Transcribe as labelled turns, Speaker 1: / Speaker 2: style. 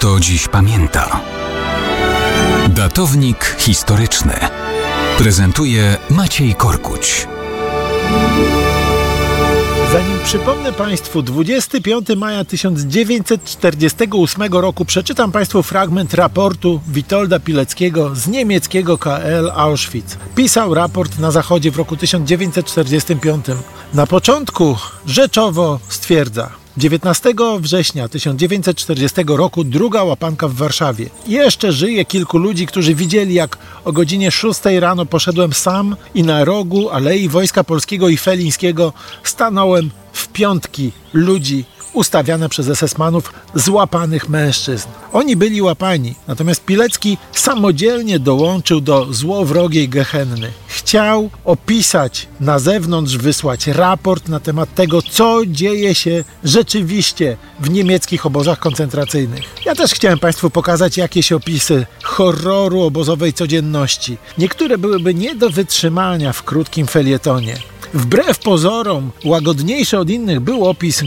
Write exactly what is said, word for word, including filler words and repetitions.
Speaker 1: Kto dziś pamięta? Datownik historyczny prezentuje Maciej Korkuć.
Speaker 2: Zanim przypomnę Państwu dwudziestego piątego maja tysiąc dziewięćset czterdziestego ósmego roku, przeczytam Państwu fragment raportu Witolda Pileckiego z niemieckiego K L Auschwitz. Pisał raport na Zachodzie w roku tysiąc dziewięćset czterdziestym piątym. Na początku rzeczowo stwierdza: dziewiętnastego września tysiąc dziewięćset czterdziestego roku druga łapanka w Warszawie. Jeszcze żyje kilku ludzi, którzy widzieli, jak o godzinie szóstej rano poszedłem sam i na rogu Alei Wojska Polskiego i Felińskiego stanąłem w piątki ludzi ustawiane przez esesmanów złapanych mężczyzn. Oni byli łapani, natomiast Pilecki samodzielnie dołączył do złowrogiej gehenny. Chciał opisać na zewnątrz, wysłać raport na temat tego, co dzieje się rzeczywiście w niemieckich obozach koncentracyjnych. Ja też chciałem Państwu pokazać jakieś opisy horroru obozowej codzienności. Niektóre byłyby nie do wytrzymania w krótkim felietonie. Wbrew pozorom łagodniejszy od innych był opis